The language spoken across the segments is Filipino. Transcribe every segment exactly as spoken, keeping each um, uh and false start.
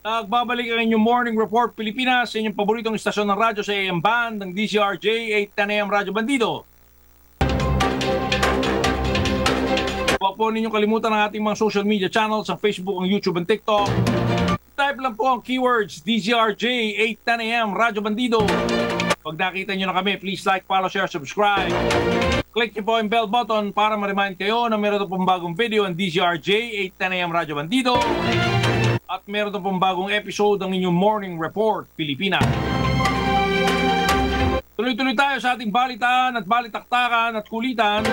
Nagbabalik ang inyong Morning Report Pilipinas sa inyong paboritong istasyon ng radyo sa A M Band ng D Z R J eight ten A M Radyo Bandido. Huwag po ninyong kalimutan ang ating mga social media channels sa Facebook, ang YouTube, and TikTok. Type lang po ang keywords D Z R J eight ten A M Radyo Bandido. Pag nakita nyo na kami, please like, follow, share, subscribe. Click nyo po ang bell button para ma-remind kayo na meron na pong bagong video ang D Z R J eight ten A M Radyo Bandido. At meron na pong bagong episode ng inyong Morning Report Pilipinas. Tuloy-tuloy tayo sa ating balitaan at balitaktakan at kulitan.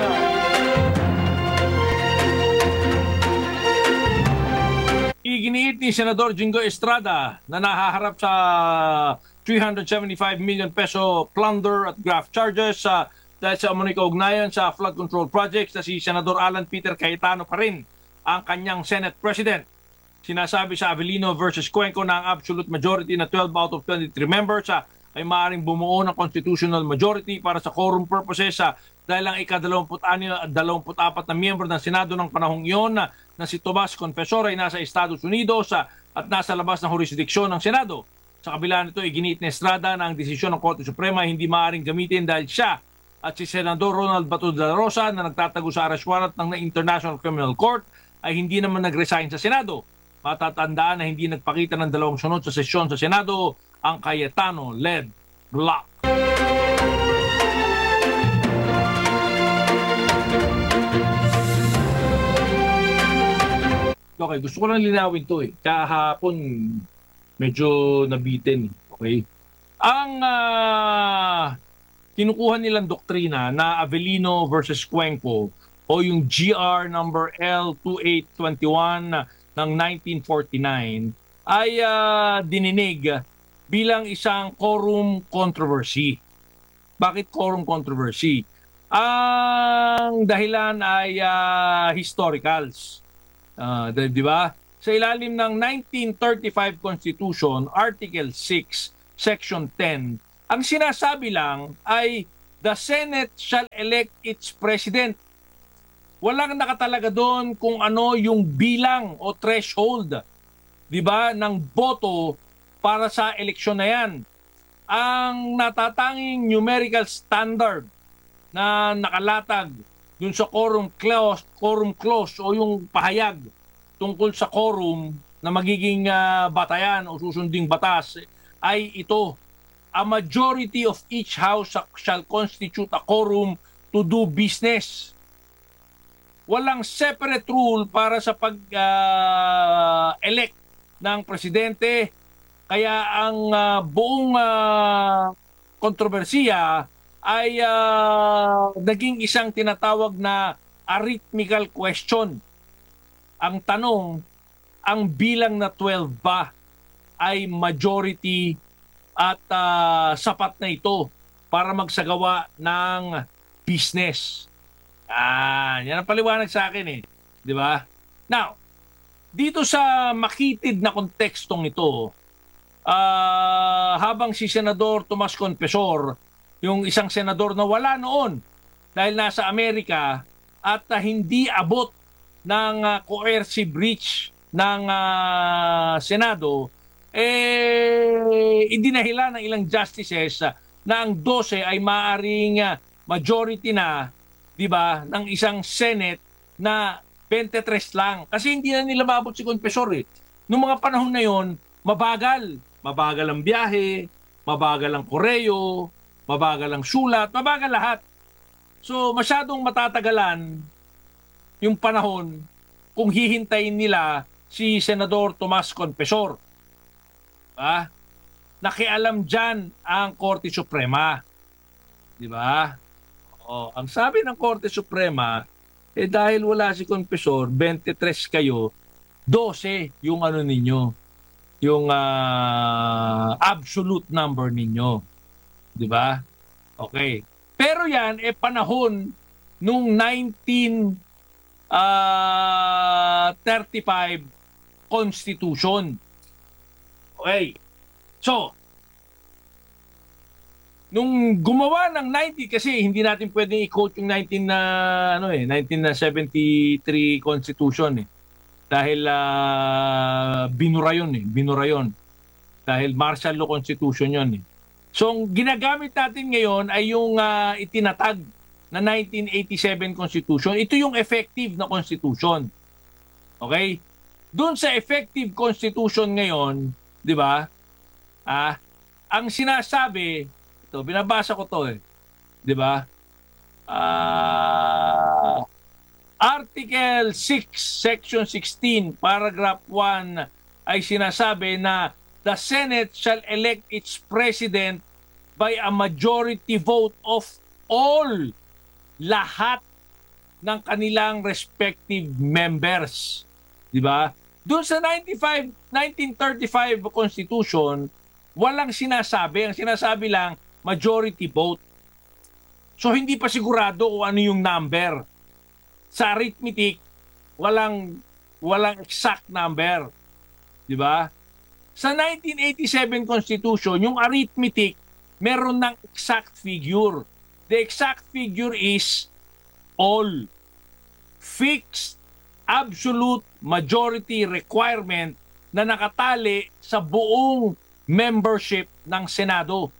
Iginiit ni Senador Jingo Estrada na nahaharap sa three hundred seventy-five million peso plunder at graft charges sa dahil sa umano'y kaugnayan sa flood control projects na si Senador Alan Peter Cayetano pa rin ang kanyang Senate President. Sinasabi sa Avellino versus Cuenco na ang absolute majority na twelve out of twenty-three members sa ay maaaring bumuo ng constitutional majority para sa quorum purposes sa dahil ang ika-dalawampu't apat na miyembro ng Senado ng panahong iyon na, na si Tomas Confesor ay nasa Estados Unidos sa, at nasa labas ng jurisdiksyon ng Senado. Sa kabila nito, iginiit ni Estrada na ang desisyon ng Korte Suprema ay hindi maaaring gamitin dahil siya at si Senador Ronald Bato de la Rosa na nagtatago sa arrest warrant ng International Criminal Court ay hindi naman nag-resign sa Senado. Matatandaan na hindi nagpakita ng dalawang sunod sa sesyon sa Senado ang Cayetano-led bloc. Okay, gusto ko lang linawin to eh. Kahapon medyo nabitin. Okay? Ang uh, kinukuha nilang doktrina na Avellino versus Cuenco o yung G R number L twenty-eight twenty-one ng nineteen forty-nine ay uh, dininig bilang isang quorum controversy. Bakit quorum controversy? Ang dahilan ay uh, historicals. Uh, di ba? Sa ilalim ng nineteen thirty-five Constitution, Article six, Section ten, ang sinasabi lang ay the Senate shall elect its president. Walang nakatalaga doon kung ano yung bilang o threshold, di ba, ng boto para sa eleksyon na yan. Ang natatanging numerical standard na nakalatag dun sa quorum clause, quorum clause o yung pahayag tungkol sa quorum na magiging uh, batayan o susunding batas ay ito: a majority of each house shall constitute a quorum to do business. Walang separate rule para sa pag-elect uh, ng presidente. Kaya ang uh, buong uh, kontrobersiya ay uh, naging isang tinatawag na arithmetical question. Ang tanong, ang bilang na twelve ba ay majority at uh, sapat na ito para magsagawa ng business? Ah, yan ang paliwanag sa akin eh, di ba? Now, dito sa makitid na kontekstong ito, uh, habang si Senador Tomas Confesor, yung isang senador na wala noon dahil nasa Amerika at uh, hindi abot ng uh, coercive breach ng uh, Senado, eh, idinahila ng ilang justices uh, na ang twelve ay maaaring uh, majority na, di ba, ng isang Senate na twenty-three lang. Kasi hindi na nila maabot si Confesor eh. Noong mga panahon na yon, mabagal. Mabagal ang biyahe, mabagal ang koreo, mabagal ang sulat, mabagal lahat. So masyadong matatagalan yung panahon kung hihintayin nila si Senador Tomas Confesor. Ah, nakialam dyan ang Korte Suprema. Di ba? Oh, ang sabi ng Korte Suprema, eh dahil wala si Confesor, twenty-three kayo, twelve yung ano ninyo, yung uh, absolute number ninyo. Di ba? Okay. Pero yan, eh panahon nung nineteen thirty-five Constitution. Okay. So, nung gumawa ng ninety, kasi hindi natin pwedeng i-quote yung nineteen na ano eh nineteen seventy-three Constitution eh, dahil uh, binura yun eh, binura yun. Dahil martial law constitution yun eh. So, ang ginagamit natin ngayon ay yung uh, itinatag na nineteen eighty-seven Constitution. Ito yung effective na Constitution. Okay? Doon sa effective Constitution ngayon, di ba, ah, ang sinasabi, ito, binabasa ko to eh, di ba, ah, Article six, Section sixteen, Paragraph one ay sinasabi na the Senate shall elect its president by a majority vote of all, lahat ng kanilang respective members. Di ba? Doon sa nineteen thirty-five Constitution, walang sinasabi. Ang sinasabi lang, majority vote. So hindi pa sigurado kung ano yung number. Sa arithmetic, walang walang exact number. Di ba? Sa nineteen eighty-seven Constitution, yung arithmetic, meron ng exact figure. The exact figure is all. Fixed, absolute majority requirement na nakatali sa buong membership ng Senado.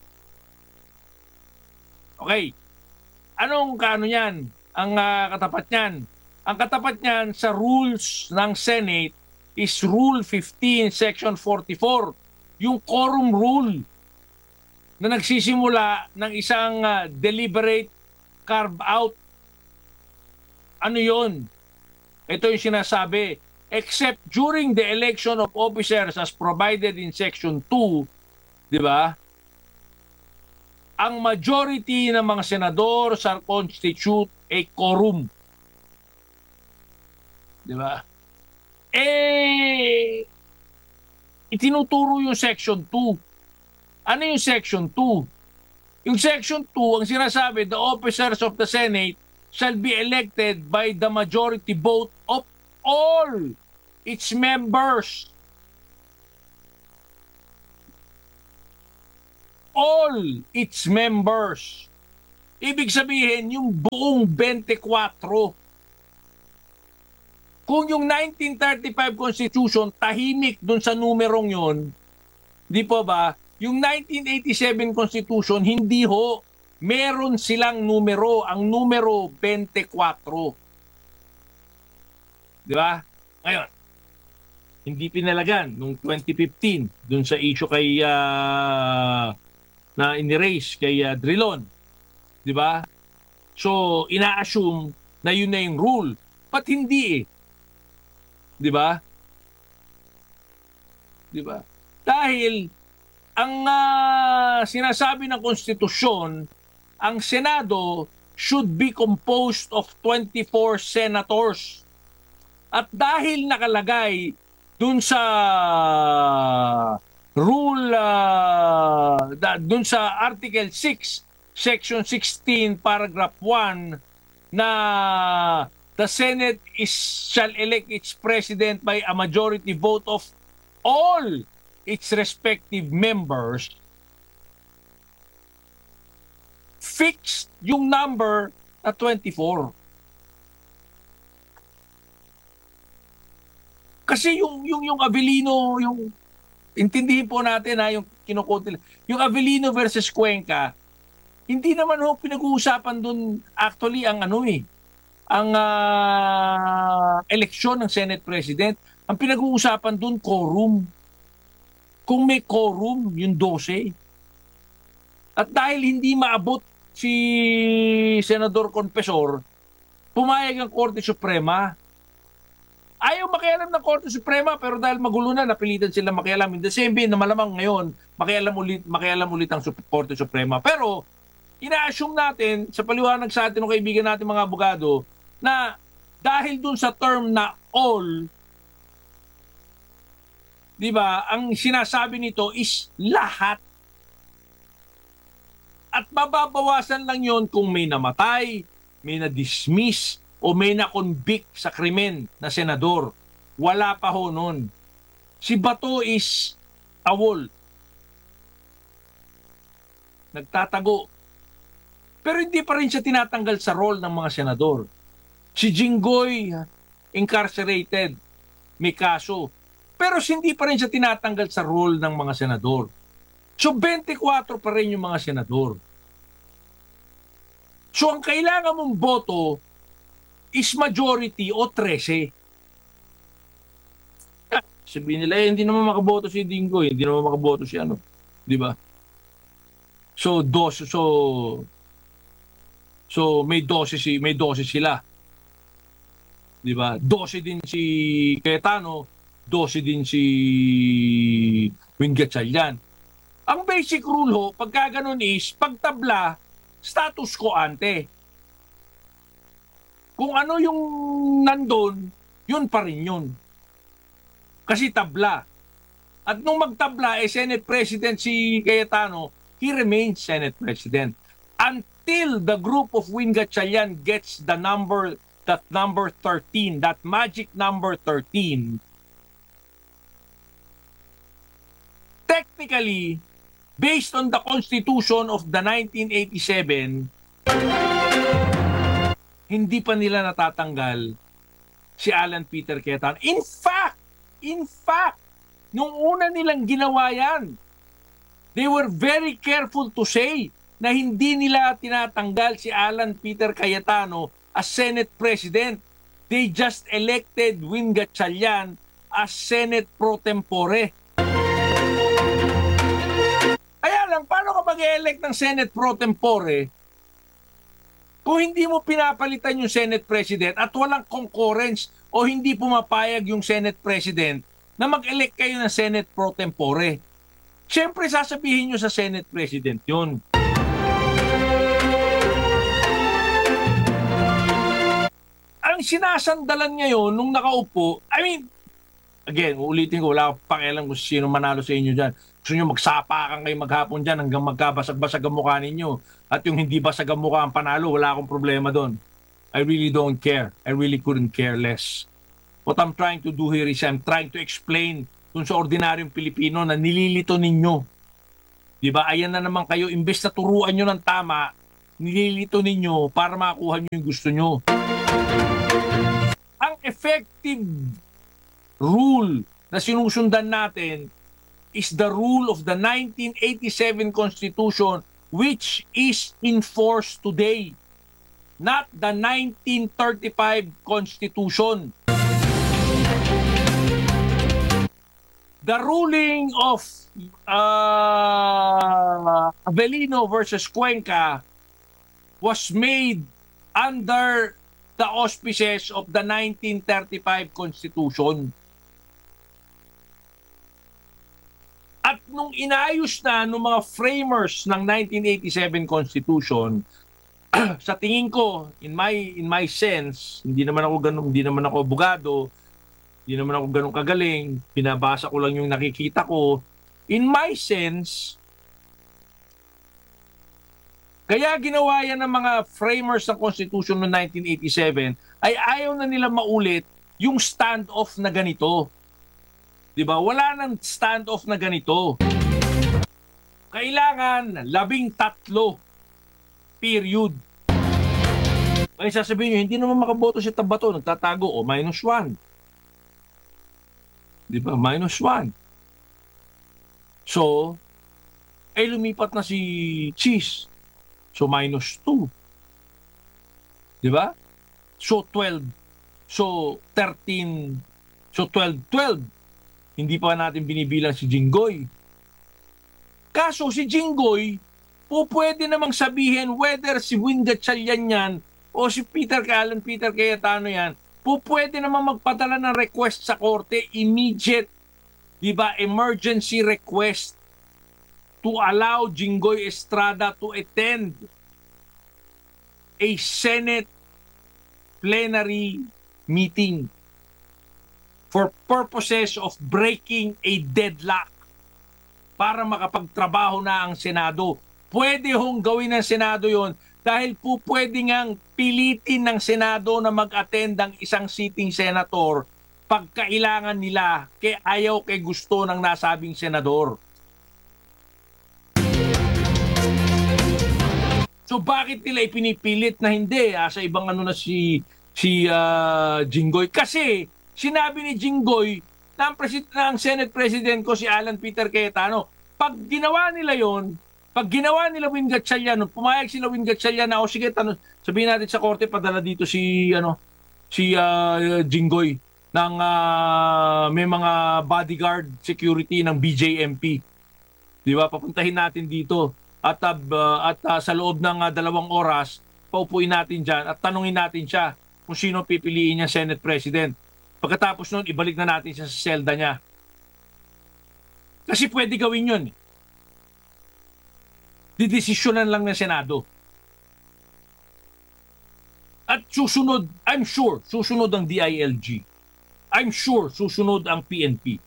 Okay. Anong kaano yan? Ang uh, katapat niyan? Ang katapat niyan sa rules ng Senate is Rule fifteen, Section forty-four. Yung quorum rule na nagsisimula ng isang uh, deliberate carve-out. Ano yon? Ito yung sinasabi. Except during the election of officers as provided in Section two, di ba? Ang majority ng mga senador shall constitute a quorum. Di ba? Eh, itinuturo yung Section two. Ano yung Section two? Yung Section two, ang sinasabi, the officers of the Senate shall be elected by the majority vote of all its members. All its members. Ibig sabihin, yung buong twenty-four. Kung yung nineteen thirty-five Constitution tahimik dun sa numerong yon, di po ba? Yung nineteen eighty-seven Constitution, hindi ho. Meron silang numero. Ang numero, twenty-four. Di ba? Ngayon, hindi pinalagan nung twenty fifteen dun sa issue kay uh, na in-erase kay uh, Drilon. Di ba? So, ina-assume na yun na yung rule. But hindi eh. Di ba? Di ba? Dahil ang uh, sinasabi ng konstitusyon, ang Senado should be composed of twenty-four senators. At dahil nakalagay dun sa rule, uh, da, dun sa Article six, Section sixteen, Paragraph one, na the Senate is shall elect its president by a majority vote of all its respective members, fixed yung number na twenty-four. Kasi yung yung yung Avellino, yung intindihin po natin ha, yung kinukote, yung Avellino versus Cuenca, hindi naman ho pinag-uusapan doon actually ang ano eh, ang uh, eleksyon ng Senate President. Ang pinag-uusapan doon, quorum. Kung may quorum, yung twelve. At dahil hindi maabot si Senador Confesor, pumayag ang Korte Suprema. Ayaw makialam ng Korte Suprema, pero dahil magulo na, napilitan sila makialam. In the same way na malamang ngayon, makialam ulit, makialam ulit ang Korte Suprema. Pero, ina-assume natin, sa paliwanag sa atin ng kaibigan natin mga abogado, na dahil dun sa term na all, di ba, ang sinasabi nito is lahat. At mababawasan lang yon kung may namatay, may na-dismiss, o may na-convict sa krimen na senador. Wala pa ho nun. Si Bato is tawol. Nagtatago. Pero hindi pa rin siya tinatanggal sa role ng mga senador. Si Jinggoy, incarcerated. May kaso. Pero hindi pa rin siya tinatanggal sa role ng mga senador. So twenty-four pa rin yung mga senador. So ang kailangan mong boto is majority o thirteen. Ah, sabihin nila, eh, hindi naman makaboto si Dingo, eh. Hindi naman makaboto si ano. Di ba? So, dos, so, so may dose si, may dose sila. Di ba? dose din si Cayetano, dose din si Win Gatchalian. Ang basic rule ho, pagka ganun is, pagtabla, status quo ante. Kung ano yung nandun, yun pa rin yun. Kasi tabla. At nung magtabla, eh, Senate President si Cayetano, he remains Senate President. Until the group of Win Gatchalian gets the number, that number thirteen, that magic number thirteen, technically, based on the Constitution of the nineteen eighty-seven, hindi pa nila natatanggal si Alan Peter Cayetano. In fact, in fact, nung una nilang ginawa yan, they were very careful to say na hindi nila tinatanggal si Alan Peter Cayetano as Senate President. They just elected Win Gatchalian as Senate pro tempore. Kaya lang, paano ka mag-elect ng Senate pro tempore kung hindi mo pinapalitan yung Senate President at walang concurrence o hindi pumapayag yung Senate President na mag-elect kayo ng Senate pro tempore? Siyempre, sasabihin nyo sa Senate President yun. Ang sinasandalan ngayon nung nakaupo, I mean, again, uulitin ko, wala akong pakialam kung sino manalo sa inyo dyan. Gusto nyo magsapakan kayo maghapon dyan hanggang magkabasag-basag ang mukha ninyo. At yung hindi basag ang mukha ang panalo, wala akong problema doon. I really don't care. I really couldn't care less. What I'm trying to do here is I'm trying to explain dun sa ordinaryong Pilipino na nililito ninyo. Diba? Ayan na naman kayo, imbes na turuan nyo ng tama, nililito ninyo para makuha nyo yung gusto nyo. Ang effective rule na sinusundan natin is the rule of the nineteen eighty-seven Constitution, which is in force today, not the nineteen thirty-five Constitution. The ruling of uh, Avellino versus Cuenca was made under the auspices of the nineteen thirty-five Constitution. At nung inayos na ng mga framers ng nineteen eighty-seven Constitution, sa tingin ko, in my in my sense, hindi naman ako ganun, hindi naman ako abogado, hindi naman ako ganun kagaling, binabasa ko lang yung nakikita ko. In my sense, kaya ginawa yan ng mga framers ng Constitution noong nineteen eighty-seven ay ayaw na nila maulit yung standoff na ganito. Diba? Wala nang standoff na ganito. Kailangan labing tatlo. Period. Kaya sasabihin nyo, hindi naman makaboto si Tabato, nagtatago, o minus one. Diba? Minus one. So, ay lumipat na si Cheese. So, minus two. Diba? So, twelve. So, thirteen. So, twelve, twelve. Hindi pa natin binibilang si Jinggoy. Kaso si Jinggoy, po pwede namang sabihin whether si Win Gatchalian yan o si Peter Alan Peter Cayetano yan, po pwede namang magpadala ng request sa korte, immediate, di ba, emergency request to allow Jinggoy Estrada to attend a Senate plenary meeting for purposes of breaking a deadlock para makapagtrabaho na ang Senado. Pwede hong gawin ng Senado yon dahil po pwede ngang pilitin ng Senado na mag-attend ang isang sitting senator pagkailangan nila kay ayaw kay gusto ng nasabing senador. So bakit nila ipinipilit na hindi ah, sa ibang ano na si si uh, Jinggoy? Kasi sinabi ni Jinggoy na ang, presid- na ang Senate President ko si Alan Peter Cayetano. Pag ginawa nila yon, pag ginawa nila Win Gatchalian, pumayag sila Win Gatchalian na, o sige, tanong, sabihin natin sa korte, padala dito si, ano, si uh, Jinggoy ng uh, may mga bodyguard security ng B J M P. Di ba? Papuntahin natin dito at uh, at uh, sa loob ng uh, dalawang oras, paupuin natin diyan at tanungin natin siya kung sino pipiliin niya Senate President. Pagkatapos noon, ibalik na natin siya sa selda niya. Kasi pwede gawin yun. Didesisyonan lang ng Senado. At susunod, I'm sure, susunod ang D I L G. I'm sure susunod ang P N P.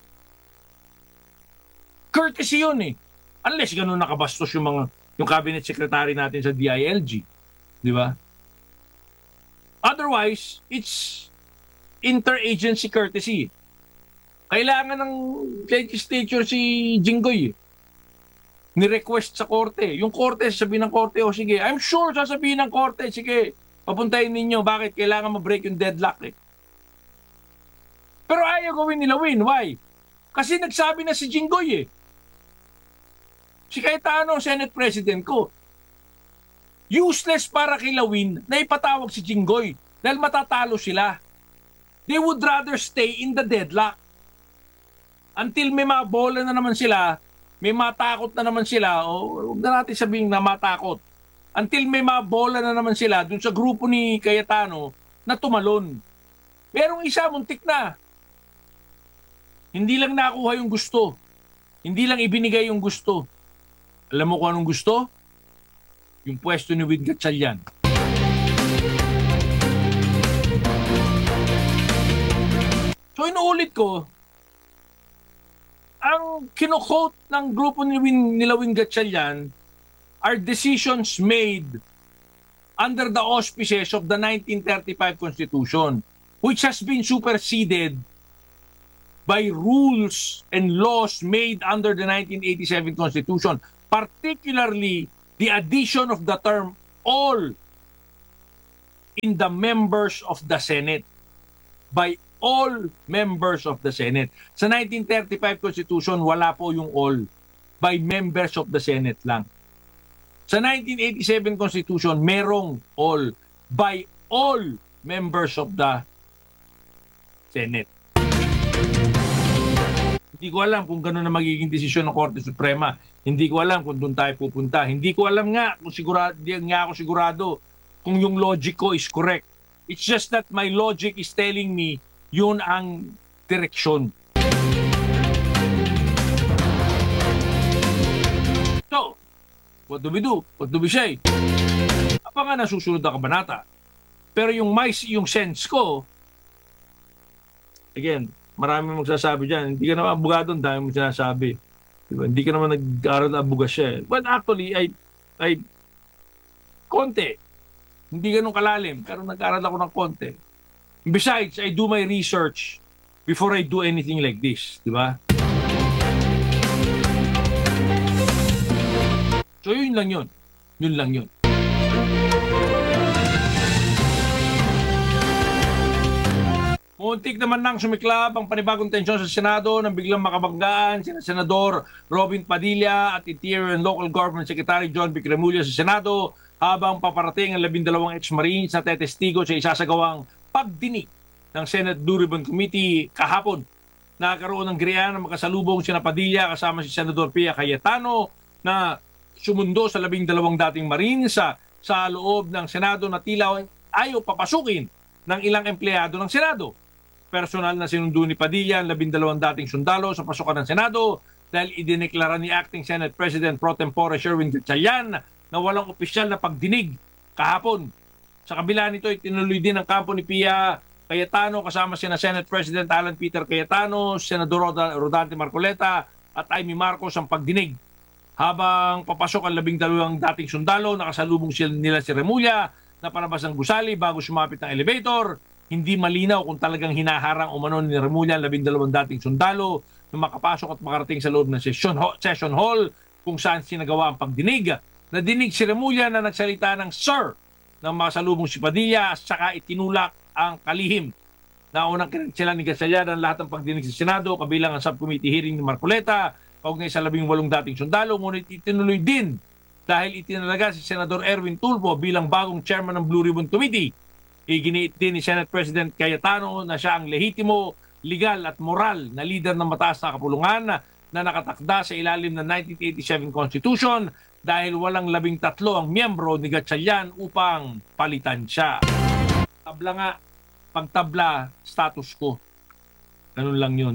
Courtesy yun eh. Unless ganun nakabastos yung mga yung cabinet secretary natin sa D I L G. Di ba? Otherwise, it's interagency courtesy. Kailangan ng legislature si Jinggoy. Ni-request sa korte. Yung korte, sasabihin ng korte, o oh, sige, I'm sure sasabihin ng korte, sige, papuntahin ninyo. Bakit? Kailangan ma-break yung deadlock eh. Pero ayaw gawin nila Win. Why? Kasi nagsabi na si Jinggoy eh. Si Cayetano, Senate President ko. Useless para kay Lawin na ipatawag si Jinggoy dahil matatalo sila. They would rather stay in the deadlock. Until may mga bola na naman sila, may matakot na naman sila, o huwag na natin sabihin na matakot. Until may mga bola na naman sila dun sa grupo ni Cayetano na tumalon. Merong isa, muntik na. Hindi lang nakuha yung gusto. Hindi lang ibinigay yung gusto. Alam mo kung anong gusto? Yung pwesto ni Win Gatchalian. So inuulit ko, ang kino-quote ng grupo ni Win, nila Win Gatchalian are decisions made under the auspices of the nineteen thirty-five Constitution, which has been superseded by rules and laws made under the nineteen eighty-seven Constitution, particularly the addition of the term all in the members of the Senate, by all members of the Senate. Sa nineteen thirty-five Constitution, wala po yung all, by members of the Senate lang. Sa nineteen eighty-seven Constitution, merong all, by all members of the Senate. Hindi ko alam kung gano'n na magiging desisyon ng Korte Suprema. Hindi ko alam kung doon tayo pupunta. Hindi ko alam nga kung sigurado, hindi nga ako sigurado kung yung logic ko is correct. It's just that my logic is telling me yun ang direksyon. So, what do we do? What do we say? Apa nga nasusunod ang kabanata. Pero yung my, yung sense ko, again, marami magsasabi dyan, hindi ka naman abogado, dami mo sinasabi. Diba? Hindi ka naman nag-aaral na abogasya. But actually, I, I, konti. Hindi ganun kalalim, pero nag-aaral ako ng konti. Besides, I do my research before I do anything like this. Diba? So yun lang yun. Yun lang yun. Muntik naman nang sumiklab ang panibagong tensyon sa Senado nang biglang makabanggaan sina Senador Robin Padilla at Interior and Local Government Secretary John Vic Remulla sa Senado habang paparating ang labindalawang ex-Marines na tetestigo sa isasagawang pagdinig ng Senate Blue Ribbon Committee kahapon. Nagkaroon ng griyan ng makasalubong sina Padilla kasama si Senador Pia Cayetano na sumundo sa labindalawang dating Marines sa, sa loob ng Senado na tila ayaw papasukin ng ilang empleyado ng Senado. Personal na sinundo ni Padilla ang labindalawang dating sundalo sa pasukan ng Senado dahil idineklara ni Acting Senate President Pro Tempore Sherwin Gatchalian na walang opisyal na pagdinig kahapon. Sa kabila nito, itinuloy din ang kampo ni Pia Cayetano kasama sina Senate President Alan Peter Cayetano, Senador Rodante Marcoleta at Amy Marcos ang pagdinig. Habang papasok ang labindalawang dating sundalo, nakasalubong sila nila si Remulla na palabas ng gusali bago sumapit ng elevator. Hindi malinaw kung talagang hinaharang umano ni Remulla ang labindalawang dating sundalo na makapasok at makarating sa loob ng session, session hall kung saan sinagawa ang pagdinig. Nadinig si Remulla na nagsalita ng Sir nang makasalubong si Padilla at saka itinulak ang kalihim Naunang kinansilan ni Gatchalian ang lahat ng pagdinig sa Senado, kabilang ang subcommittee hearing ni Marcoleta, kaugnay sa labing walong dating sundalo, ngunit itinuloy din dahil itinalaga si Senador Erwin Tulfo bilang bagong chairman ng Blue Ribbon Committee. Iginiit din ni Senate President Cayetano na siya ang lehitimo, legal at moral na leader ng mataas na kapulungan na nakatakda sa ilalim ng nineteen eighty-seven Constitution dahil walang labing tatlo ang miyembro ni Gatchalian upang palitan siya. Tabla nga, pagtabla, status ko. Ganun lang yun.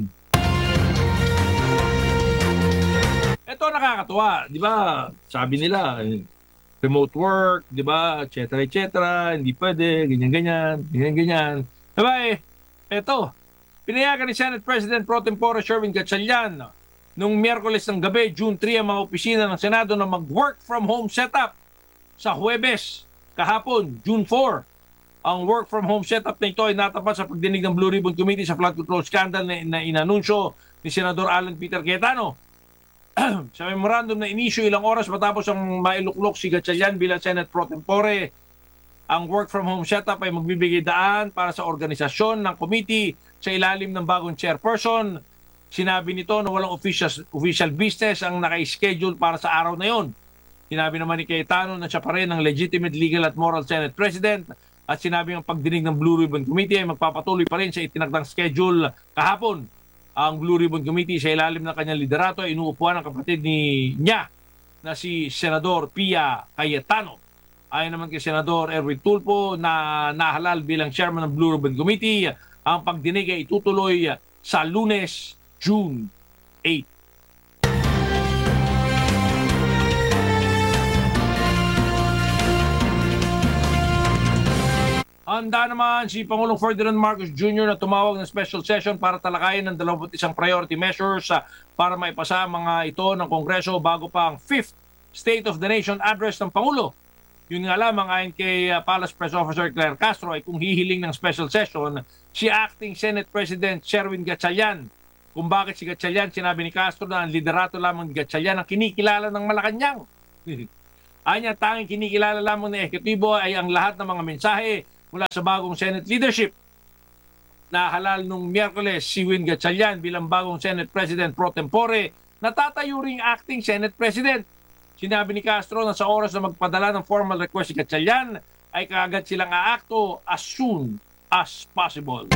Ito nakakatuwa, di ba? Sabi nila, remote work, di ba? Et cetera, et cetera. Hindi pwede, ganyan-ganyan, ganyan-ganyan. Diba eh, ito, pinayagan ni Senate President Pro Tempore Sherwin Gatchalian nung Miyerkules ng gabi, June three, ang mga opisina ng Senado na mag-work from home setup sa Huwebes, kahapon, June four. Ang work from home setup na ito ay natapat sa pagdinig ng Blue Ribbon Committee sa flood control scandal na, na inanunsyo ni Senador Alan Peter Cayetano. Sa memorandum na inisyu ilang oras matapos ang mailuklok si Gatchalian bilang Senate Pro Tempore, ang work from home setup ay magbibigay daan para sa organisasyon ng committee sa ilalim ng bagong chairperson. Sinabi nito na walang official, official business ang naka-schedule para sa araw na yon. Sinabi naman ni Cayetano na siya pa rin ang legitimate legal at moral Senate President. At sinabi ng pagdinig ng Blue Ribbon Committee ay magpapatuloy pa rin sa itinakdang schedule kahapon. Ang Blue Ribbon Committee sa ilalim ng kanyang liderato ay inuupuan ng kapatid ni niya na si Senador Pia Cayetano. Ayon naman kay Senador Erwin Tulfo na nahalal bilang chairman ng Blue Ribbon Committee, ang pagdinig ay itutuloy sa Lunes, June eighth. Handa naman si Pangulong Ferdinand Marcos Junior na tumawag ng special session para talakayin ng dalawampu't isang priority measures para maipasa mga ito ng Kongreso bago pa ang fifth State of the Nation address ng Pangulo. Yun nga lamang, ayon kay Palace Press Officer Claire Castro, ay kung hihiling ng special session si Acting Senate President Sherwin Gatchalian. Kung bakit si Gatchalian, sinabi ni Castro na ang liderato lamang ni Gatchalian ang kinikilala ng Malacanang. Anya, tanging kinikilala lamang ng ehekutibo ay ang lahat ng mga mensahe mula sa bagong Senate leadership. Nahalal nung Miyerkules si Win Gatchalian bilang bagong Senate President Pro Tempore, natatayo ring Acting Senate President. Sinabi ni Castro na sa oras na magpadala ng formal request si Gatchalian ay kaagad silang aakto as soon as possible.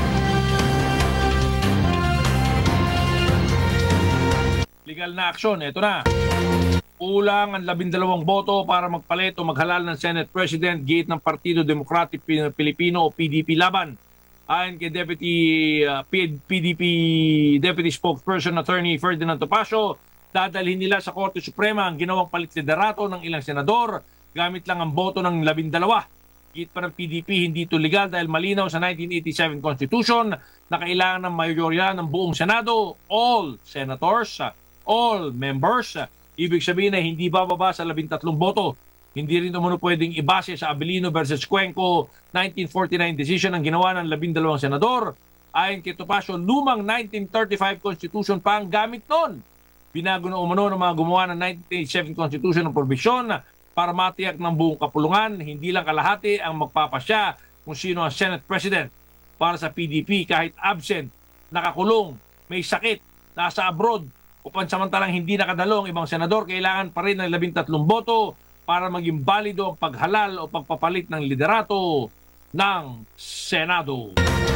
Legal na aksyon, ito na. Kulang ang labindalawang boto para magpalit o maghalal ng Senate President gate ng Partido Democratic Pilipino o P D P laban. Ayon kay Deputy uh, P D P Deputy Spokesperson Attorney Ferdinand Topacio, dadalhin nila sa Korte Suprema ang ginawang palit liderato ng ilang senador gamit lang ang boto ng labindalawa. Gate pa ng P D P, hindi ito legal dahil malinaw sa nineteen eighty-seven Constitution na kailangan ng mayorya ng buong Senado, all senators, all members. Ibig sabihin na hindi bababa sa labintatlong boto. Hindi rin umano pwedeng ibase sa Abilino versus Cuenco nineteen forty-nine decision ang ginawa ng labindalawang senador. Ayon kay Topacio, lumang nineteen thirty-five Constitution pa ang gamit noon. Binago na umano ng mga gumawa ng nineteen eighty-seven Constitution ng provision para matiyak ng buong kapulungan, hindi lang kalahati ang magpapasya kung sino ang Senate President. Para sa P D P, kahit absent, nakakulong, may sakit, nasa abroad, o pansamantalang hindi nakadalo ang ibang senador, kailangan pa rin ng labintatlong boto para maging balido ang paghalal o pagpapalit ng liderato ng Senado.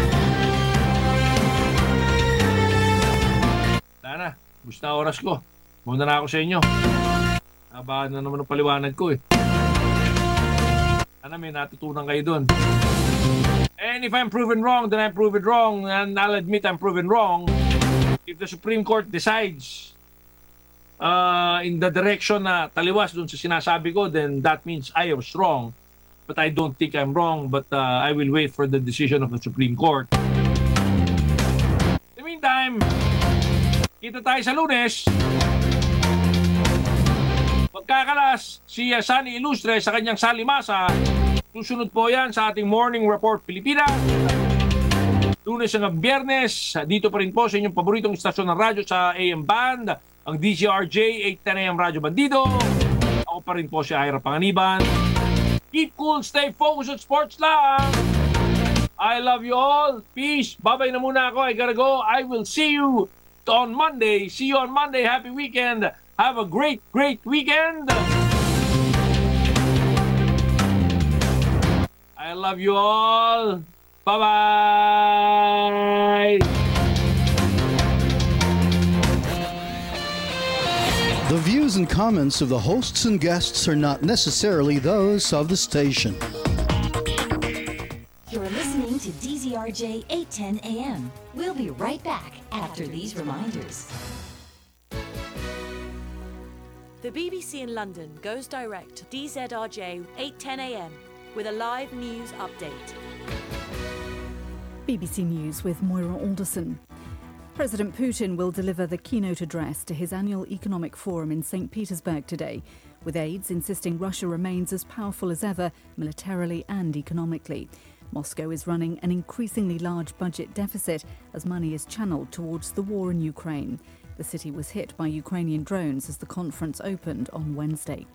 Sana, gusto na oras ko. Muna na ako sa inyo. Nabahan na naman ang paliwanag ko eh. Sana may natutunan kayo doon. And if I'm proven wrong, then I'm proven wrong. And I'll admit I'm proven wrong. If the Supreme Court decides uh, in the direction na taliwas dun sa sinasabi ko, then that means I was wrong. But I don't think I'm wrong. But uh, I will wait for the decision of the Supreme Court. In the meantime, kita tayo sa Lunes. Magkakalas si Sunny Ilustre sa kanyang salimasa. Susunod po yan sa ating Morning Report Pilipinas. Lunes hanggang Biyernes, dito pa rin po sa inyong paboritong istasyon ng radyo sa A M Band, ang D Z R J eight ten A M Radyo Bandido. Ako pa rin po si Ira Panganiban. Keep cool, stay focused at sports lang! I love you all. Peace. Babay na muna ako. I gotta go. I will see you on Monday. See you on Monday. Happy weekend. Have a great, great weekend. I love you all. Bye-bye. The views and comments of the hosts and guests are not necessarily those of the station. You're listening to D Z R J eight ten A M. We'll be right back after these reminders. The B B C in London goes direct to D Z R J eight ten A M with a live news update. B B C News with Moira Alderson. President Putin will deliver the keynote address to his annual economic forum in Saint Petersburg today, with aides insisting Russia remains as powerful as ever, militarily and economically. Moscow is running an increasingly large budget deficit as money is channeled towards the war in Ukraine. The city was hit by Ukrainian drones as the conference opened on Wednesday.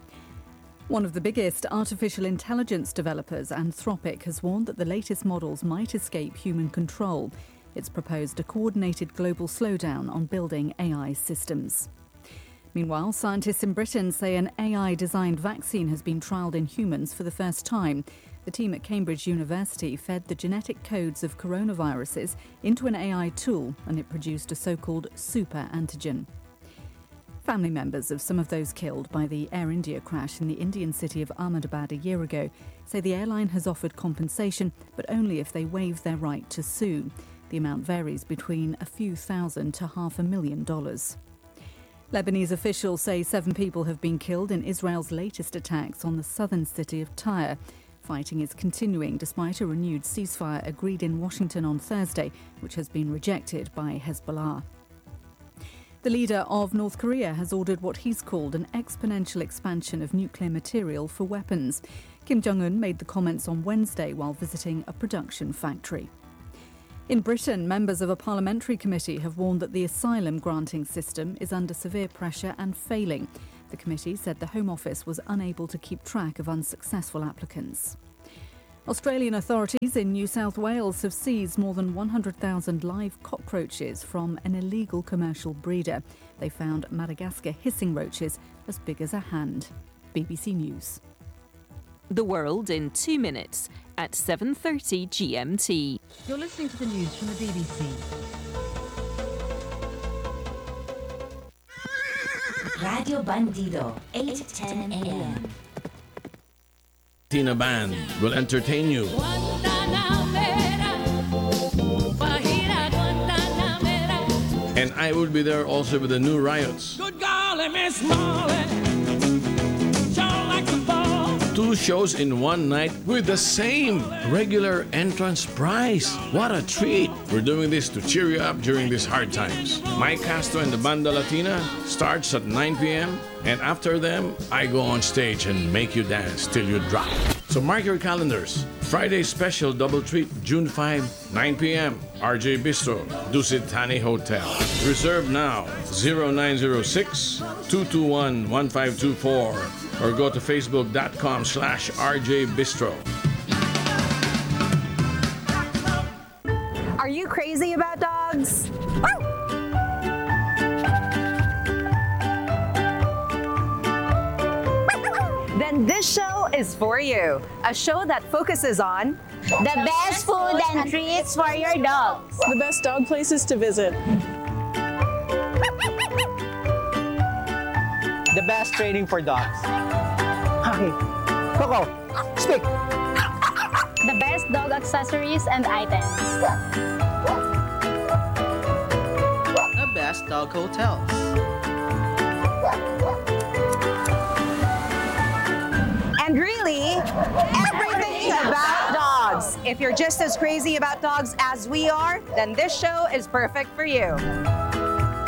One of the biggest artificial intelligence developers, Anthropic, has warned that the latest models might escape human control. It's proposed a coordinated global slowdown on building A I systems. Meanwhile, scientists in Britain say an A I-designed vaccine has been trialled in humans for the first time. The team at Cambridge University fed the genetic codes of coronaviruses into an A I tool, and it produced a so-called super antigen. Family members of some of those killed by the Air India crash in the Indian city of Ahmedabad a year ago say the airline has offered compensation, but only if they waive their right to sue. The amount varies between a few thousand to half a million dollars. Lebanese officials say seven people have been killed in Israel's latest attacks on the southern city of Tyre. Fighting is continuing despite a renewed ceasefire agreed in Washington on Thursday, which has been rejected by Hezbollah. The leader of North Korea has ordered what he's called an exponential expansion of nuclear material for weapons. Kim Jong-un made the comments on Wednesday while visiting a production factory. In Britain, members of a parliamentary committee have warned that the asylum granting system is under severe pressure and failing. The committee said the Home Office was unable to keep track of unsuccessful applicants. Australian authorities in New South Wales have seized more than one hundred thousand live cockroaches from an illegal commercial breeder. They found Madagascar hissing roaches as big as a hand. B B C News. The world in two minutes at seven thirty G M T. You're listening to the news from the B B C. Radio Bandido, eight ten A M. Tina Band will entertain you. And I will be there also with the new Riots. Good golly, Miss Molly. Sure like the ball. Two shows in one night with the same regular entrance price. What a treat. We're doing this to cheer you up during these hard times. My Castro and the Banda Latina starts at nine p.m. And after them, I go on stage and make you dance till you drop. So mark your calendars. Friday special double treat, June fifth, nine p.m. R J Bistro, Dusit Thani Hotel. Reserve now, zero nine zero six, two two one, one five two four or go to facebook.com slash RJ Bistro. Are you crazy about dogs? Then this show is for you. A show that focuses on the best food and treats for your dogs. The best dog places to visit. The best training for dogs. Okay. Coco, speak. The best dog accessories and items. The best dog hotels. And really, everything about dogs. If you're just as crazy about dogs as we are, then this show is perfect for you.